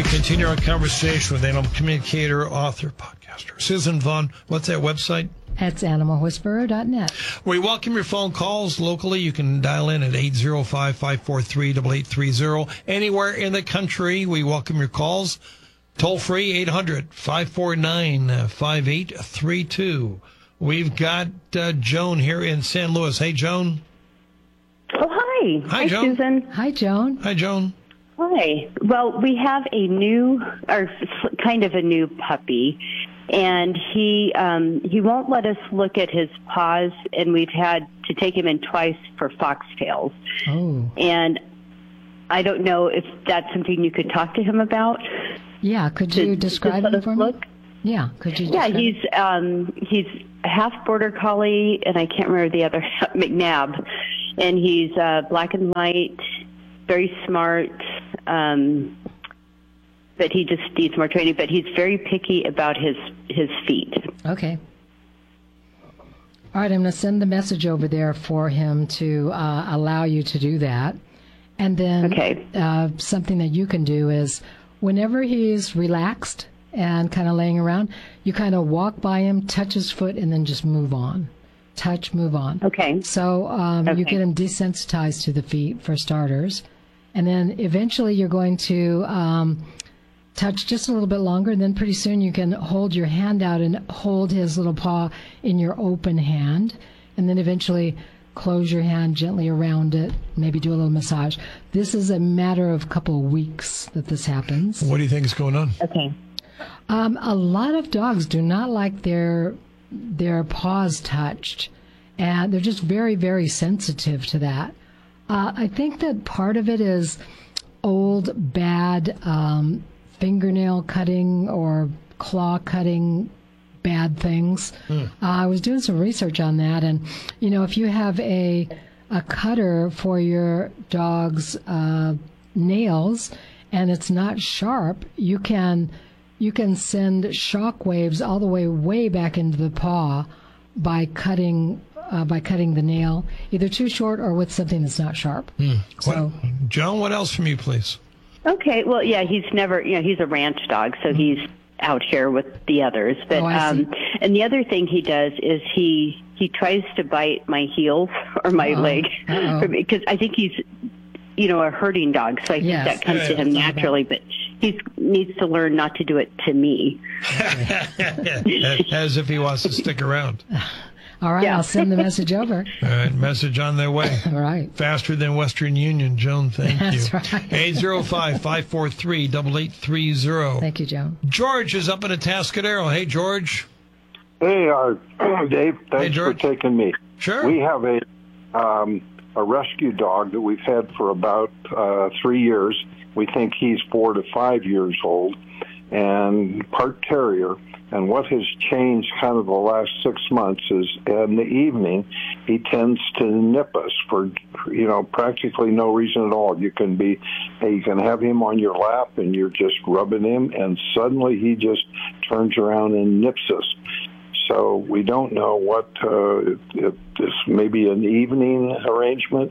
continue our conversation with animal communicator, author, podcaster Susan Vaughn. What's that website? That's animalwhisperer.net. We welcome your phone calls locally. You can dial in at 805-543-8830. Anywhere in the country, we welcome your calls. Toll free, 800-549-5832. We've got Joan here in San Luis. Hey, Joan. Oh, hi. Hi, Joan. Susan. Hi, Joan. Hi, Joan. Hi. Well, we have a new puppy, and he won't let us look at his paws, and we've had to take him in twice for foxtails. Oh. And I don't know if that's something you could talk to him about. Yeah, could you describe him for me? Yeah, could you describe he's a half border collie, and I can't remember the other, McNabb. And he's black and white, very smart, but he just needs more training. But he's very picky about his feet. Okay. All right, I'm going to send the message over there for him to allow you to do that. And then something that you can do is whenever he's relaxed and kind of laying around, you kind of walk by him, touch his foot, and then just move on. Touch, move on. Okay. So you get him desensitized to the feet, for starters. And then eventually you're going to touch just a little bit longer, and then pretty soon you can hold your hand out and hold his little paw in your open hand. And then eventually close your hand gently around it, maybe do a little massage. This is a matter of a couple of weeks that this happens. What do you think is going on? Okay. A lot of dogs do not like their paws touched, and they're just very, very sensitive to that. I think that part of it is old, bad fingernail cutting or claw cutting bad things. I was doing some research on that, and if you have a cutter for your dog's nails and it's not sharp, you can send shock waves all the way back into the paw by cutting the nail, either too short or with something that's not sharp. So, Joan, what else from you, please? Okay. Well, yeah, he's never, he's a ranch dog, so he's out here with the others. But and the other thing he does is he tries to bite my heels or my leg because I think he's a herding dog, so I think that comes to him naturally. But he needs to learn not to do it to me. As if he wants to stick around. All right, I'll send the message over. All right, message on their way. All right. Faster than Western Union, Joan, thank you. That's right. 805-543-8830. Thank you, Joan. George is up in Atascadero. Hey, George. Hey, Dave, thanks for taking me. Sure. We have a rescue dog that we've had for about 3 years. We think he's 4 to 5 years old, and part terrier. And what has changed kind of the last 6 months is in the evening, he tends to nip us for, practically no reason at all. You can have him on your lap and you're just rubbing him, and suddenly he just turns around and nips us. So we don't know what, if this may be an evening arrangement.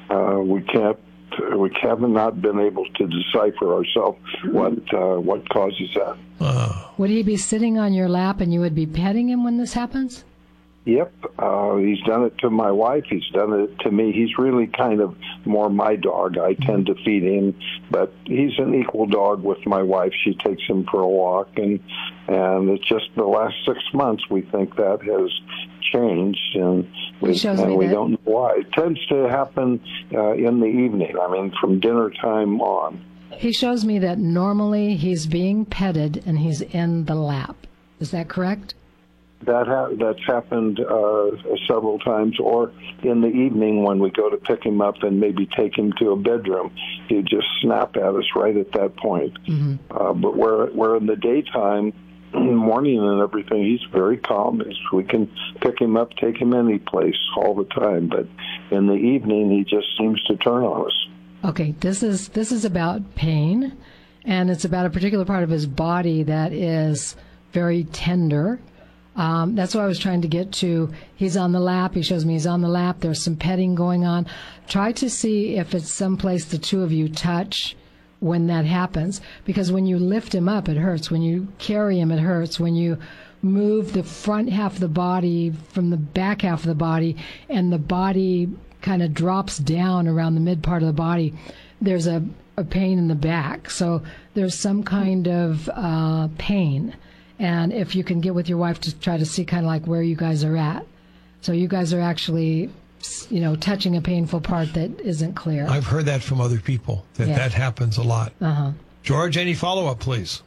We have not been able to decipher ourselves what causes that. Would he be sitting on your lap and you would be petting him when this happens? Yep. He's done it to my wife. He's done it to me. He's really kind of more my dog. I tend to feed him, but he's an equal dog with my wife. She takes him for a walk, and it's just the last 6 months we think that has changed, and we don't know why. It tends to happen in the evening. I mean, from dinner time on. He shows me that normally he's being petted and he's in the lap. Is that correct? That's happened several times, or in the evening when we go to pick him up and maybe take him to a bedroom, he just snap at us right at that point. Mm-hmm. But we're in the daytime, morning and everything, he's very calm. We can pick him up, take him any place all the time. But in the evening, he just seems to turn on us. Okay, this is about pain, and it's about a particular part of his body that is very tender. That's what I was trying to get to. He's on the lap. He shows me he's on the lap. There's some petting going on. Try to see if it's someplace the two of you touch when that happens, because when you lift him up, it hurts. When you carry him, it hurts. When you move the front half of the body from the back half of the body, and the body kind of drops down around the mid part of the body, there's a pain in the back. So there's some kind of pain. And if you can get with your wife to try to see kind of like where you guys are at. So you guys are actually, touching a painful part that isn't clear. I've heard that from other people, that happens a lot. Uh-huh. George, any follow-up, please?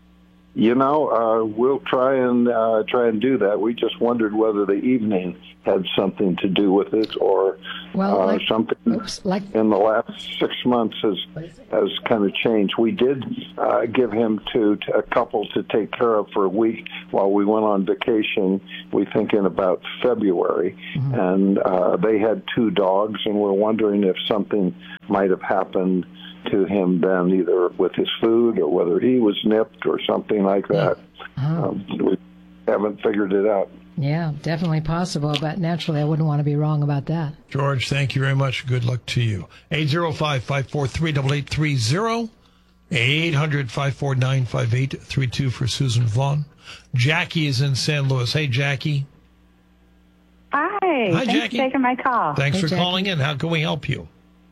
We'll try and do that. We just wondered whether the evening had something to do with it, or something in the last 6 months has kind of changed. We did give him to a couple to take care of for a week while we went on vacation, we think in about February, and they had 2 dogs, and we're wondering if something might have happened to him then, either with his food or whether he was nipped or something like that. We haven't figured it out. Yeah, definitely possible, but naturally I wouldn't want to be wrong about that. George, thank you very much. Good luck to you. 805-543-8830, 800-549-5832 for Susan Vaughn. Jackie is in San Luis. Hey, Jackie. Hi. Hi, Thanks Jackie. for taking my call. Thanks for Jackie. calling in. How can we help you?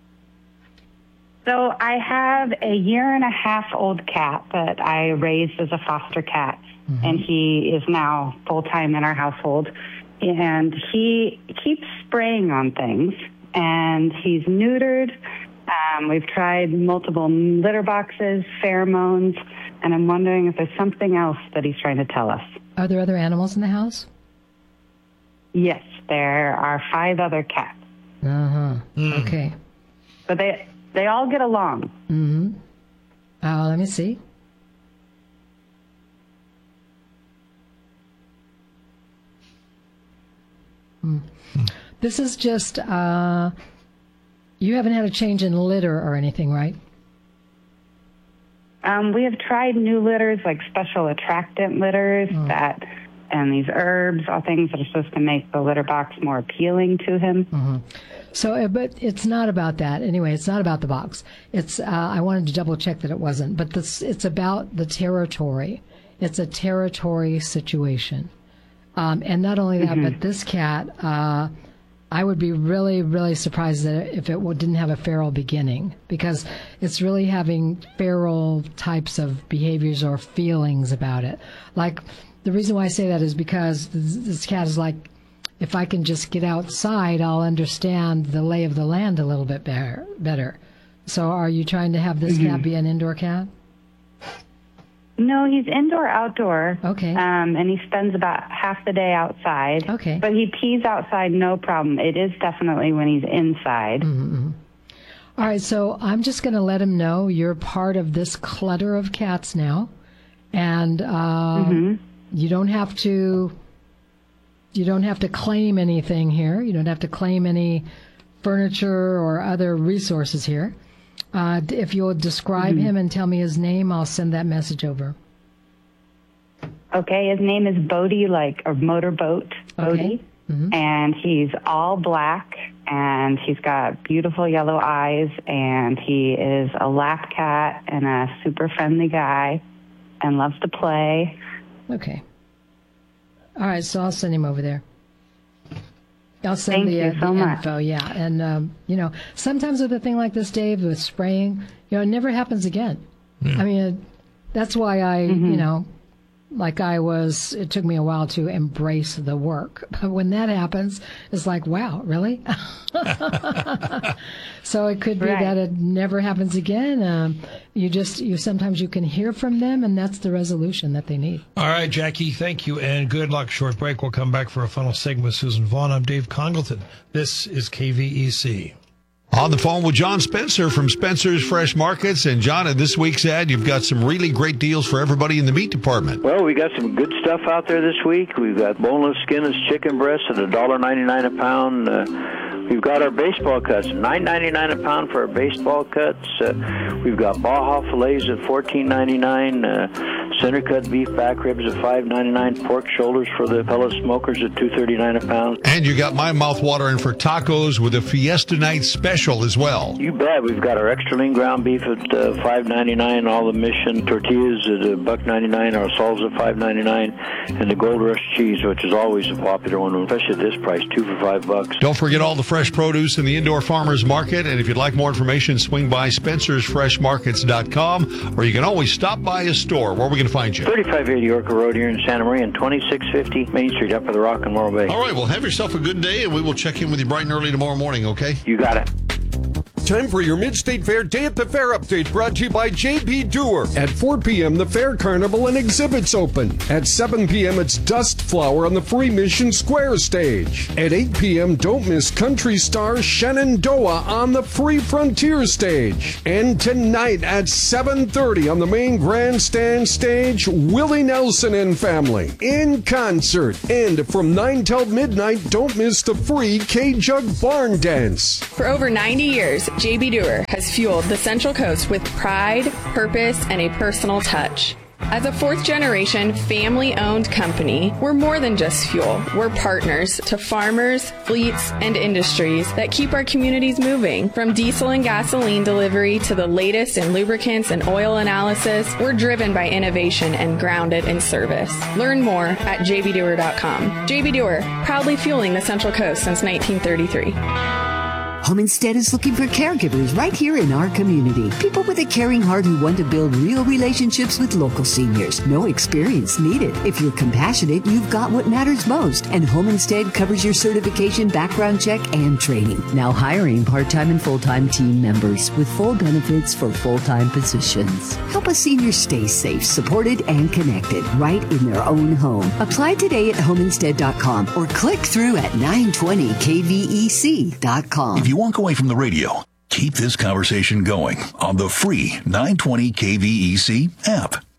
So I have a 1.5-year-old cat that I raised as a foster cat, and he is now full-time in our household. And he keeps spraying on things, and he's neutered. We've tried multiple litter boxes, pheromones, and I'm wondering if there's something else that he's trying to tell us. Are there other animals in the house? Yes, there are 5 other cats. Okay. But they all get along. Let me see. This is just, you haven't had a change in litter or anything, right? We have tried new litters, like special attractant litters and these herbs, all things that are supposed to make the litter box more appealing to him. So, but it's not about that. Anyway, it's not about the box. It's, I wanted to double check that it wasn't, but it's about the territory. It's a territory situation. And not only that, but this cat, I would be really, really surprised that if it didn't have a feral beginning, because it's really having feral types of behaviors or feelings about it. Like, the reason why I say that is because this cat is like, if I can just get outside, I'll understand the lay of the land a little bit better. So are you trying to have this cat be an indoor cat? No, he's indoor-outdoor. Okay. And he spends about half the day outside. Okay. But he pees outside, no problem. It is definitely when he's inside. All right, so I'm just going to let him know you're part of this clutter of cats now. And you don't have to claim anything here. You don't have to claim any furniture or other resources here. If you'll describe him and tell me his name, I'll send that message over. Okay, his name is Bodie, like a motorboat, Bodie. And he's all black, and he's got beautiful yellow eyes, and he is a lap cat and a super friendly guy and loves to play. Okay. All right, so I'll send him over there. I'll send Thank you so much. info, yeah. And, sometimes with a thing like this, Dave, with spraying, it never happens again. I mean, that's why it took me a while to embrace the work. But when that happens, it's like, wow, really? So it could be that it never happens again. Sometimes you can hear from them, and that's the resolution that they need. All right, Jackie, thank you, and good luck. Short break. We'll come back for a final segment with Susan Vaughn. I'm Dave Congleton. This is KVEC. On the phone with John Spencer from Spencer's Fresh Markets. And John, in this week's ad, you've got some really great deals for everybody in the meat department. Well, we got some good stuff out there this week. We've got boneless, skinless chicken breasts at $1.99 a pound. We've got our baseball cuts, $9.99 a pound for our baseball cuts. We've got Baja fillets at $14.99. Center cut beef back ribs at $5.99. Pork shoulders for the pellet smokers at $2.39 a pound. And you got my mouth watering for tacos with a Fiesta Night special as well. You bet. We've got our extra lean ground beef at $5.99. All the Mission tortillas at $1.99. Our salsa at $5.99, and the Gold Rush cheese, which is always a popular one, especially at this price, 2 for $5. Don't forget all the fresh produce in the Indoor Farmers Market, and if you'd like more information, swing by SpencersFreshMarkets.com, or you can always stop by a store. Where are we going to find you? 3580 Orca Road here in Santa Maria, and 2650 Main Street up at the Rock and Morro Bay. All right, well, have yourself a good day, and we will check in with you bright and early tomorrow morning, okay? You got it. Time for your Mid-State Fair Day at the Fair update, brought to you by J.B. Doer. At 4 p.m., the Fair Carnival and exhibits open. At 7 p.m., it's Dust Flower on the Free Mission Square stage. At 8 p.m., don't miss country star Shenandoah on the Free Frontier stage. And tonight at 7:30 on the main grandstand stage, Willie Nelson and family in concert. And from 9 till midnight, don't miss the free K-Jug Barn Dance. For over 90 years, J.B. Doer has fueled the Central Coast with pride, purpose, and a personal touch. As a fourth-generation, family-owned company, we're more than just fuel. We're partners to farmers, fleets, and industries that keep our communities moving. From diesel and gasoline delivery to the latest in lubricants and oil analysis, we're driven by innovation and grounded in service. Learn more at jbdoer.com. J.B. Doer, proudly fueling the Central Coast since 1933. Homestead is looking for caregivers right here in our community. People with a caring heart who want to build real relationships with local seniors. No experience needed. If you're compassionate, you've got what matters most. And Homestead covers your certification, background check, and training. Now hiring part-time and full-time team members with full benefits for full-time positions. Help a senior stay safe, supported, and connected right in their own home. Apply today at homestead.com or click through at 920kvec.com. If you walk away from the radio, keep this conversation going on the free 920 KVEC app.